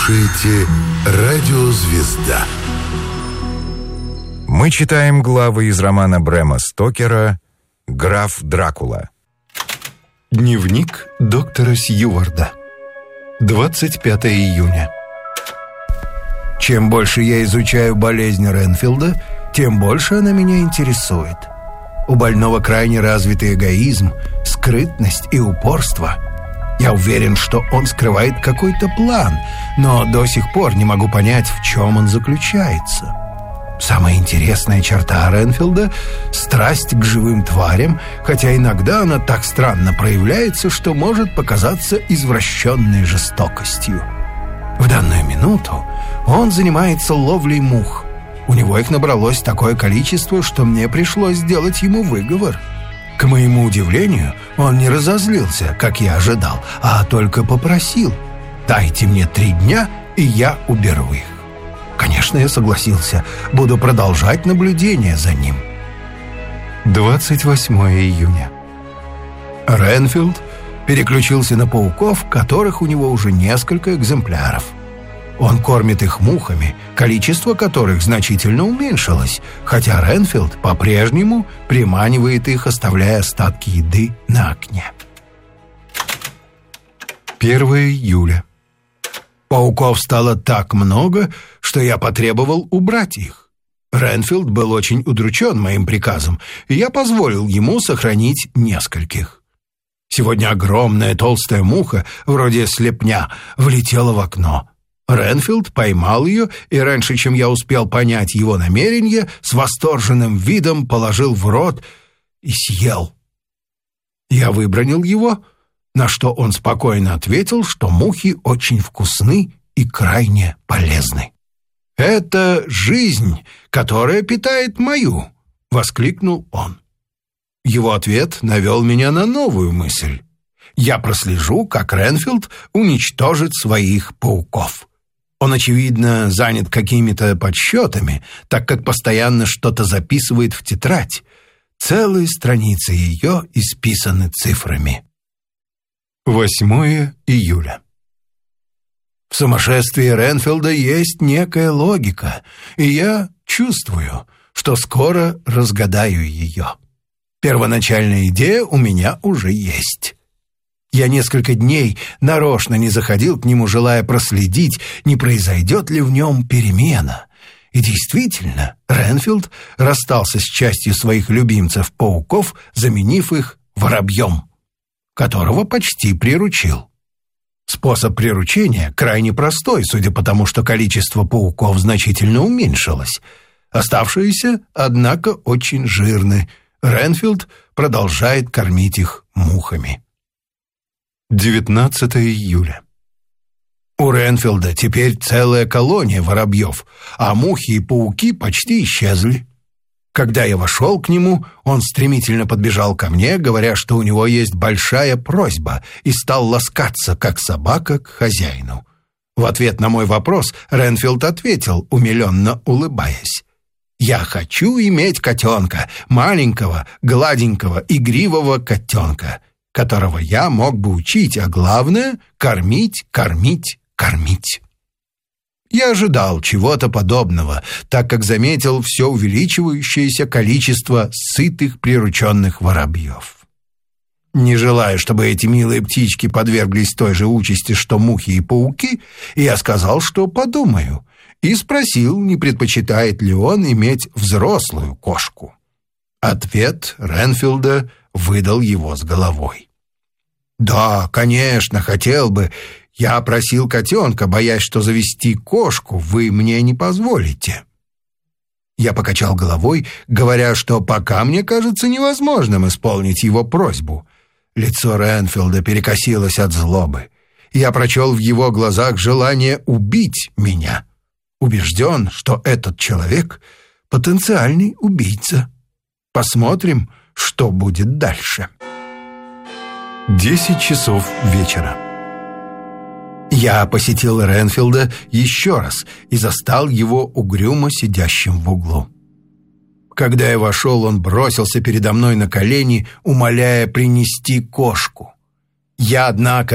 слушаете «Радио Звезда». Мы читаем главы из романа Брэма Стокера «Граф Дракула». Дневник доктора Сьюарда. 25 июня. Чем больше я изучаю болезнь Ренфилда, тем больше она меня интересует. У больного крайне развитый эгоизм, скрытность и упорство. Я уверен, что он скрывает какой-то план, но до сих пор не могу понять, в чем он заключается. Самая интересная черта Ренфилда — страсть к живым тварям, хотя иногда она так странно проявляется, что может показаться извращенной жестокостью. В данную минуту он занимается ловлей мух. У него их набралось такое количество, что мне пришлось сделать ему выговор. К моему удивлению, он не разозлился, как я ожидал, а только попросил: «Дайте мне 3 дня, и я уберу их». Конечно, я согласился. Буду продолжать наблюдение за ним. 28 июня. Ренфилд переключился на пауков, которых у него уже несколько экземпляров. Он кормит их мухами, количество которых значительно уменьшилось, хотя Ренфилд по-прежнему приманивает их, оставляя остатки еды на окне. 1 июля. Пауков стало так много, что я потребовал убрать их. Ренфилд был очень удручен моим приказом, и я позволил ему сохранить нескольких. Сегодня огромная толстая муха, вроде слепня, влетела в окно. Ренфилд поймал ее и, раньше, чем я успел понять его намерение, с восторженным видом положил в рот и съел. Я выбранил его, на что он спокойно ответил, что мухи очень вкусны и крайне полезны. «Это жизнь, которая питает мою», — воскликнул он. Его ответ навел меня на новую мысль. Я прослежу, как Ренфилд уничтожит своих пауков. Он, очевидно, занят какими-то подсчетами, так как постоянно что-то записывает в тетрадь. Целые страницы ее исписаны цифрами. 8 июля. В сумасшествии Ренфилда есть некая логика, и я чувствую, что скоро разгадаю ее. Первоначальная идея у меня уже есть. Я несколько дней нарочно не заходил к нему, желая проследить, не произойдет ли в нем перемена. И действительно, Ренфилд расстался с частью своих любимцев-пауков, заменив их воробьем, которого почти приручил. Способ приручения крайне простой, судя по тому, что количество пауков значительно уменьшилось. Оставшиеся, однако, очень жирны. Ренфилд продолжает кормить их мухами. 19 июля. У Ренфилда теперь целая колония воробьев, а мухи и пауки почти исчезли. Когда я вошел к нему, он стремительно подбежал ко мне, говоря, что у него есть большая просьба, и стал ласкаться, как собака, к хозяину. В ответ на мой вопрос Ренфилд ответил, умиленно улыбаясь: «Я хочу иметь котенка, маленького, гладенького, игривого котенка, которого я мог бы учить, а главное — кормить, кормить, кормить». Я ожидал чего-то подобного, так как заметил все увеличивающееся количество сытых прирученных воробьев. Не желая, чтобы эти милые птички подверглись той же участи, что мухи и пауки, я сказал, что подумаю, и спросил, не предпочитает ли он иметь взрослую кошку. Ответ Ренфилда выдал его с головой. «Да, конечно, хотел бы. Я просил котенка, боясь, что завести кошку вы мне не позволите». Я покачал головой, говоря, что пока мне кажется невозможным исполнить его просьбу. Лицо Ренфилда перекосилось от злобы. Я прочел в его глазах желание убить меня. Убежден, что этот человек — потенциальный убийца. Посмотрим, что будет дальше. 10 часов вечера. Я посетил Ренфилда еще раз и застал его угрюмо сидящим в углу. Когда я вошел, он бросился передо мной на колени, умоляя принести кошку. Я, однако,